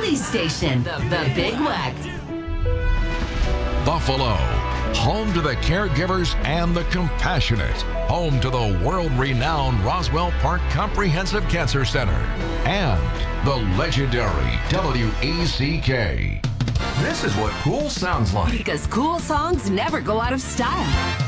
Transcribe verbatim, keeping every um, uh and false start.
Oldies Station, the, the Big Weck. Buffalo, home to the caregivers and the compassionate, home to the world-renowned Roswell Park Comprehensive Cancer Center, and the legendary W E C K. This is what cool sounds like. Because cool songs never go out of style.